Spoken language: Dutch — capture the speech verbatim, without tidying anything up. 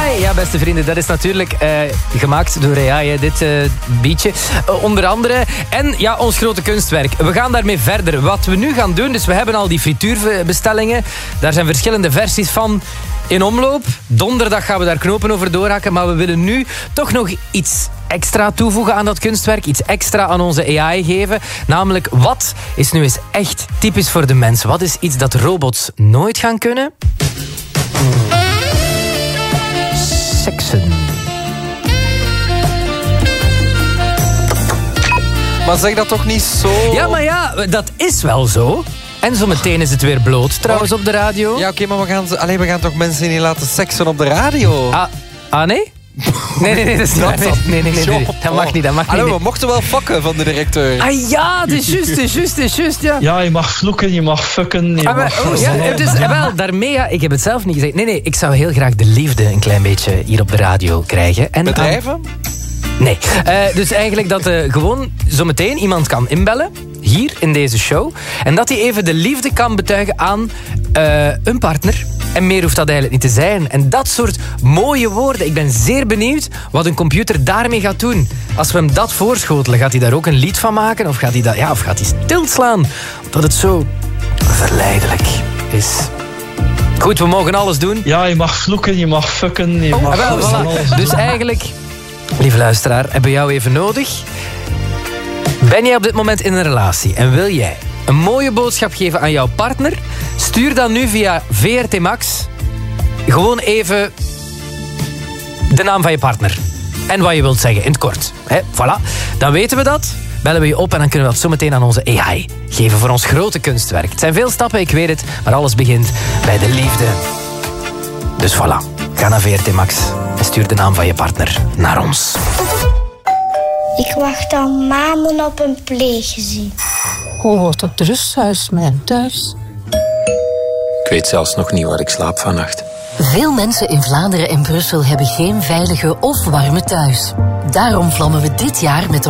I. Ja, beste vrienden, dat is natuurlijk uh, gemaakt door A I, hè, dit uh, beatje. Uh, onder andere. En ja, ons grote kunstwerk. We gaan daarmee verder. Wat we nu gaan doen, dus we hebben al die frituurbestellingen. Daar zijn verschillende versies van in omloop. Donderdag gaan we daar knopen over doorhakken. Maar we willen nu toch nog iets extra toevoegen aan dat kunstwerk. Iets extra aan onze A I geven. Namelijk, wat is nu eens echt typisch voor de mens? Wat is iets dat robots nooit gaan kunnen? Seksen. Maar zeg dat toch niet zo? Ja, maar ja, dat is wel zo. En zometeen is het weer bloot, trouwens, op de radio. Ja, oké, okay, maar we gaan, allee, we gaan toch mensen niet laten seksen op de radio? Ah, ah nee? Nee, nee, nee, dat is niet waar. Nee, nee, nee, nee, nee. Dat mag niet, dat mag niet. Hallo, we mochten wel fokken van de directeur. Ah ja, het is juist, het is juist, het is juist, ja. Ja, je mag vloeken, je mag fucken, je ah, maar, mag... Oh, ja, dus, wel, daarmee, ja, ik heb het zelf niet gezegd. Nee, nee, ik zou heel graag de liefde een klein beetje hier op de radio krijgen. En bedrijven? Aan... Nee, uh, dus eigenlijk dat uh, gewoon zometeen iemand kan inbellen, hier in deze show, en dat hij even de liefde kan betuigen aan uh, een partner. En meer hoeft dat eigenlijk niet te zijn. En dat soort mooie woorden. Ik ben zeer benieuwd wat een computer daarmee gaat doen. Als we hem dat voorschotelen, gaat hij daar ook een lied van maken? Of gaat hij, dat, ja, of gaat hij stilslaan? Omdat het zo verleidelijk is. Goed, we mogen alles doen. Ja, je mag vloeken, je mag fucken, je oh, mag wel, alles, voilà. alles. Dus eigenlijk, lieve luisteraar, hebben we jou even nodig. Ben jij op dit moment in een relatie en wil jij een mooie boodschap geven aan jouw partner? Stuur dan nu via V R T Max gewoon even de naam van je partner. En wat je wilt zeggen, in het kort. He, voilà. Dan weten we dat. Bellen we je op en dan kunnen we dat zo meteen aan onze A I geven voor ons grote kunstwerk. Het zijn veel stappen, ik weet het, maar alles begint bij de liefde. Dus voilà. Ga naar V R T Max en stuur de naam van je partner naar ons. Ik wacht al maanden op een pleeggezin. Hoe wordt het rusthuis mijn thuis? Ik weet zelfs nog niet waar ik slaap vannacht. Veel mensen in Vlaanderen en Brussel hebben geen veilige of warme thuis. Daarom vlammen we dit jaar met